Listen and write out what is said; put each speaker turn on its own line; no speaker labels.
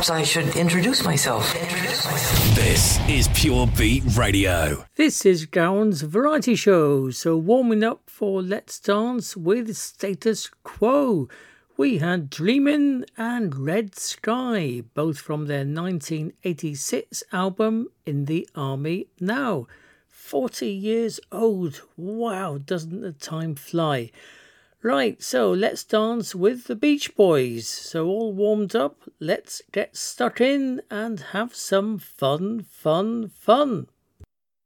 perhaps I should introduce myself.
This is Pure Beat Radio.
This is Gowan's Variety Show, so warming up for Let's Dance with Status Quo. We had Dreamin' and Red Sky, both from their 1986 album In the Army Now. 40 years old. Wow, doesn't the time fly? Right, so let's dance with the Beach Boys. So all warmed up, let's get stuck in and have some fun.